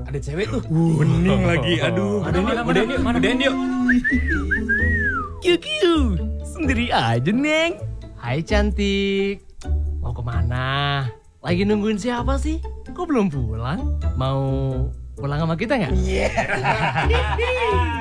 ada cewek tuh. Bening lagi. Aduh, udahin yuk. Kiu, sendiri aja, Neng. Hai cantik. Mau kemana? Lagi nungguin siapa sih? Kok belum pulang? Mau pulang sama kita nggak?